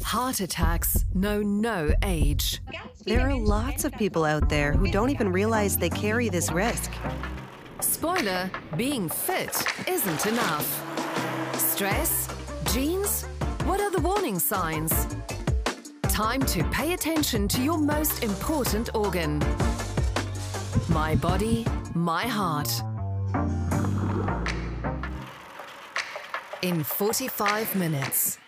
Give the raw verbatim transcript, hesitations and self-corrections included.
Heart attacks know no age. There are lots of people out there who don't even realize they carry this risk. Spoiler, being fit isn't enough. Stress? Genes? What are the warning signs? Time to pay attention to your most important organ. My body, my heart. In forty-five minutes.